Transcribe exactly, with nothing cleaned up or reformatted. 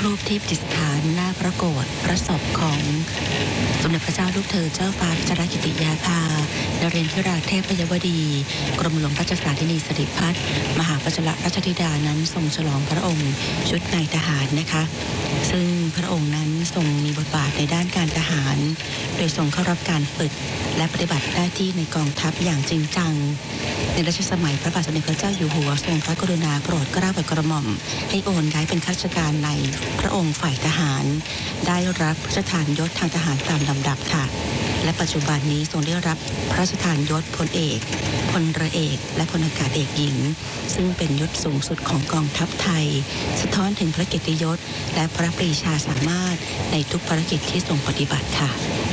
รูปที่ประดิษฐานหน้าพระโกฐพระศพของสมเด็จพระเจ้าลูกเธอเจ้าฟ้ารัชนกิติยาภานเรนทิราเทพยวดีกรมหลวงราชสาธินีสิริพัฒน์มหาปัจจลราชธิดานั้นทรงฉลองพระองค์ชุดนายทหารนะคะซึ่งพระองค์นั้นทรงมีบทบาทในด้านการทหารโดยทรงเข้ารับการฝึกและปฏิบัติหน้าที่ในกองทัพอย่างจริงจังในรัชสมัยพระบาทสมเด็จพระเจ้าอยู่หัวทรงพระกรุณาโปรดเกล้าโปรดกระหม่อมให้โอนย้ายเป็นข้าราชการในพระองค์ฝ่ายทหารได้รับพระราชทานยศทางทหารตามลำดับค่ะและปัจจุบันนี้ทรงได้รับพระราชทานยศพลเอกพลเรือเอกและพลอากาศเอกหญิงซึ่งเป็นยศสูงสุดของกองทัพไทยสะท้อนถึงพระเกียรติยศและพระปรีชาสามารถในทุกภารกิจที่ทรงปฏิบัติค่ะ